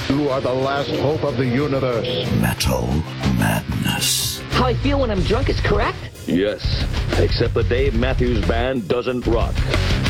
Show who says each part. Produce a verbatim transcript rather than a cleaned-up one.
Speaker 1: You are the last hope of the universe.
Speaker 2: Metal Madness.
Speaker 3: How I feel when I'm drunk is correct?
Speaker 4: Yes, except the Dave Matthews Band doesn't rock.